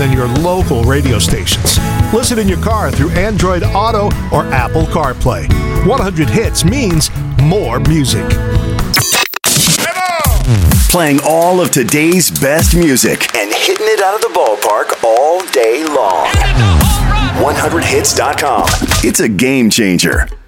than your local radio stations. Listen in your car through Android Auto or Apple CarPlay. 100 hits means more music. Playing all of today's best music and hitting it out of the ballpark all day long. 100hits.com. It's a game changer.